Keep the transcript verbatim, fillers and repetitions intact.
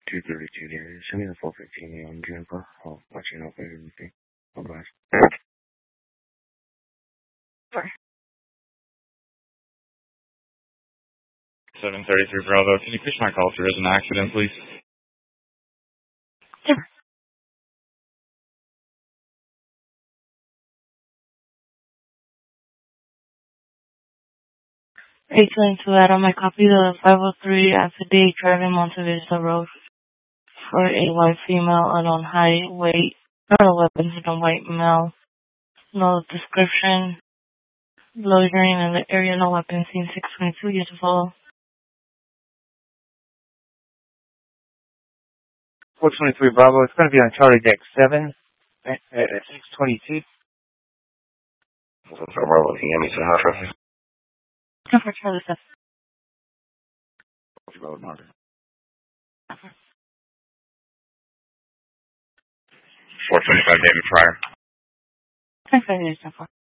two thirty-two days. Send me the four fifteen on Jennifer. I'll let you know if I hear anything. Bye-bye. Sorry. seven thirty-three Bravo. Can you push my call through as an accident, please? Sure. eight twenty-two Adam, I copy the five oh three Affidavit driving Monte Vista Road for a white female unknown height, weight, no weapons, no white male, no description, loitering in the area, no weapons, seen six twenty-two years to follow. four twenty-three Bravo, it's going to be on Charlie Deck seven at six twenty-two. four Bravo, can you get me some hot traffic? Go for Charlie seven. Bravo, Mark. four twenty-five David Fryer. Thanks for the